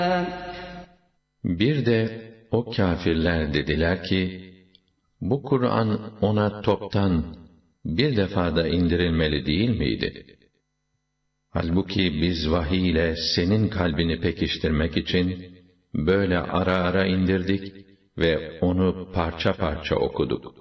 Bir de o kâfirler dediler ki, bu Kur'an ona toptan bir defada indirilmeli değil miydi? Halbuki biz vahiy ile senin kalbini pekiştirmek için böyle ara ara indirdik ve onu parça parça okuduk.